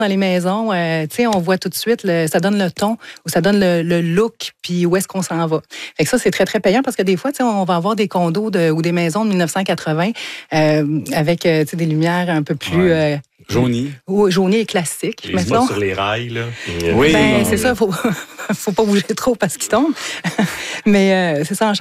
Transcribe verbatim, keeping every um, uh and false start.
dans les maisons, euh, tu sais, on voit tout de suite, le, ça donne le ton ou ça donne le, le look, puis où est-ce qu'on s'en va. Fait que ça, c'est très, très payant parce que des fois, tu sais, on va avoir des condos de, ou des maisons de mille neuf cent quatre-vingts euh, avec, euh, tu sais, des lumières un peu plus... Ouais. Euh, Jaunie. Ou jaunie et classique, Les mettons. sur les rails, là. Oui. Ben, c'est ça, faut, faut pas bouger trop parce qu'ils tombent. Mais euh, c'est ça, en